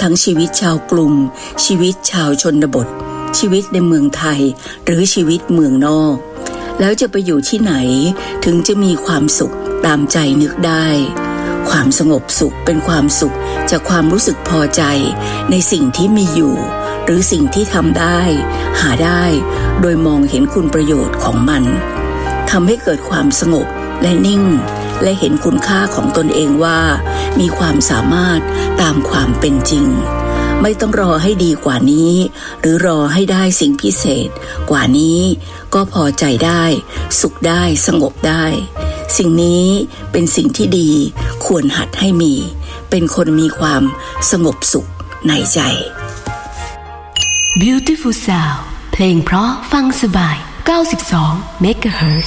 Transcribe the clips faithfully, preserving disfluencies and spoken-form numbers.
ทั้งชีวิตชาวกรุงชีวิตชาวชนบทชีวิตในเมืองไทยหรือชีวิตเมืองนอกแล้วจะไปอยู่ที่ไหนถึงจะมีความสุขตามใจนึกได้ความสงบสุขเป็นความสุขจากความรู้สึกพอใจในสิ่งที่มีอยู่หรือสิ่งที่ทำได้หาได้โดยมองเห็นคุณประโยชน์ของมันทำให้เกิดความสงบและนิ่งและเห็นคุณค่าของตนเองว่ามีความสามารถตามความเป็นจริงไม่ต้องรอให้ดีกว่านี้หรือรอให้ได้สิ่งพิเศษกว่านี้ก็พอใจได้สุขได้สงบได้สิ่งนี้เป็นสิ่งที่ดีควรหัดให้มีเป็นคนมีความสงบสุขในใจ Beautiful Sound เพลงเพราะฟังสบายเก้าสิบสอง เมกะเฮิรตซ์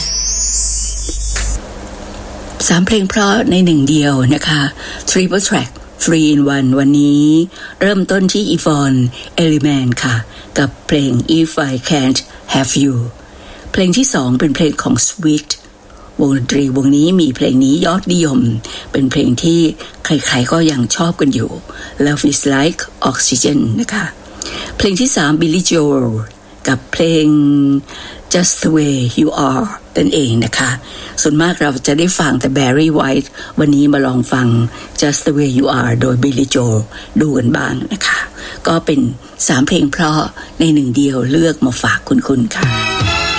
สามเพลงเพราะในหนึ่งเดียวนะคะ Triple Track Three in One วันนี้เริ่มต้นที่ Yvonne Elliman ค่ะกับเพลง If I Can't Have You เพลงที่สองเป็นเพลงของ Sweet วงดนตรีวงนี้มีเพลงนี้ยอดนิยมเป็นเพลงที่ใครๆก็ยังชอบกันอยู่ Love is Like Oxygen นะคะเพลงที่สาม Billy Joel กับเพลง Just the Way You Are นั่นเองนะคะส่วนมากเราจะได้ฟังแต่ Barry White วันนี้มาลองฟัง Just the Way You Are โดย Billy Joel ดูกันบ้างนะคะก็เป็นสามเพลงเพราะในหนึ่งเดียวเลือกมาฝากคุณๆค่ะ